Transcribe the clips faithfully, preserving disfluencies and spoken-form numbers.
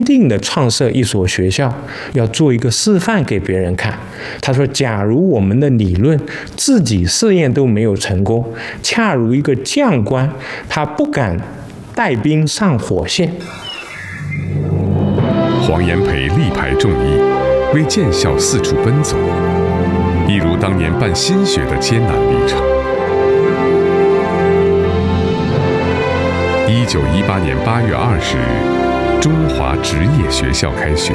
定的创设一所学校，要做一个示范给别人看。他说，假如我们的理论自己试验都没有成功，恰如一个将官，他不敢带兵上火线。 黄炎培力排众议，为建校四处奔走，一如当年办新学的艰难历程。一九一八年八月二十日，中华职业学校开学。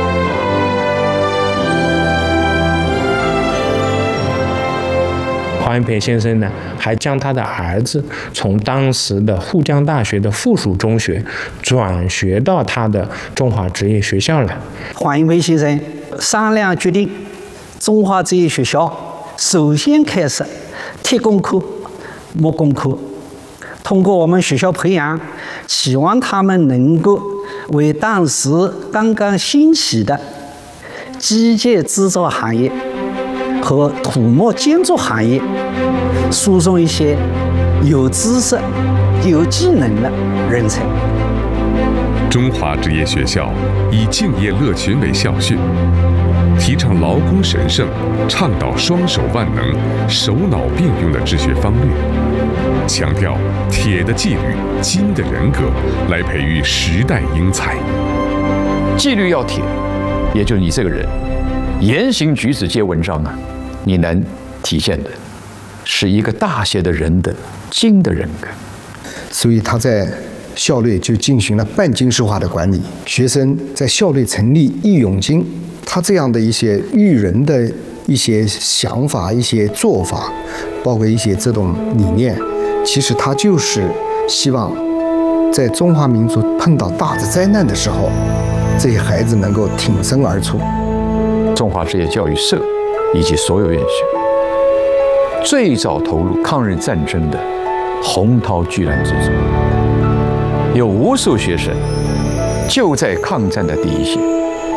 黄炎培先生呢，还将他的儿子从当时的沪江大学的附属中学转学到他的中华职业学校来。 黄炎培先生商量决定，中华职业学校首先开设铁工科、木工科，通过我们学校培养，希望他们能够为当时刚刚兴起的机械制造行业和土木建筑行业输送一些有知识、有技能的人才。 中华职业学校以敬业乐群为校训，提倡劳工神圣，倡导双手万能、手脑并用的治学方略，强调铁的纪律、金的人格，来培育时代英才。 纪律要铁，也就是你这个人言行举止皆文章啊，你能体现的是一个大些的人的金的人格。 所以他在校内就进行了半军事化的管理，学生在校内成立义勇军。他这样的一些育人的一些想法、一些做法，包括一些这种理念，其实他就是希望在中华民族碰到大的灾难的时候，这些孩子能够挺身而出。 中华职业教育社以及所有院校最早投入抗日战争的洪涛巨澜之中，有无数学生就在抗战的第一线。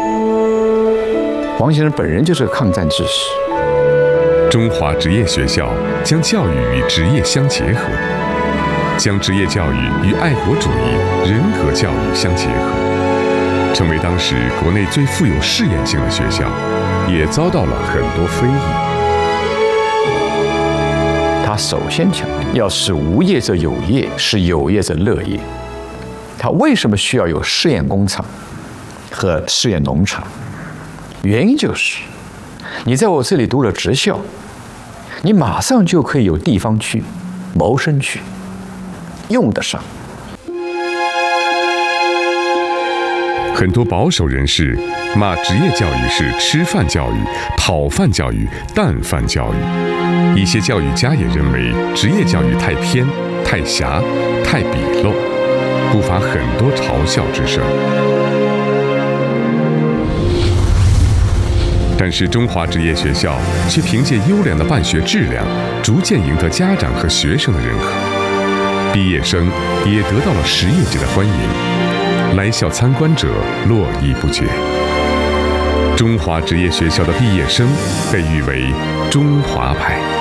黄先生本人就是个抗战志士。 中华职业学校将教育与职业相结合，将职业教育与爱国主义、人格教育相结合，成为当时国内最富有试验性的学校，也遭到了很多非议。 他首先强调要使无业者有业，使有业者乐业。他为什么需要有试验工厂和试验农场？原因就是你在我这里读了职校，你马上就可以有地方去谋生去，用得上。 很多保守人士骂职业教育是吃饭教育、讨饭教育、淡饭教育。一些教育家也认为职业教育太偏、太狭、太鄙陋，不乏很多嘲笑之声。但是中华职业学校却凭借优良的办学质量，逐渐赢得家长和学生的认可，毕业生也得到了实业界的欢迎，来校参观者络绎不绝。中华职业学校的毕业生被誉为中华派。